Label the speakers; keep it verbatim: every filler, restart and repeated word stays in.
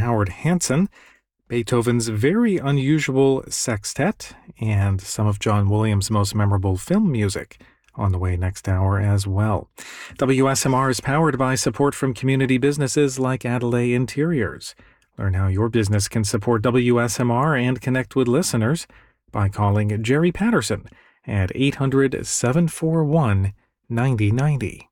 Speaker 1: Howard Hanson, Beethoven's very unusual sextet, and some of John Williams' most memorable film music on the way next hour as well. W S M R is powered by support from community businesses like Adelaide Interiors. Learn how your business can support W S M R and connect with listeners by calling Jerry Patterson at eight hundred, seven four one, nine oh nine oh.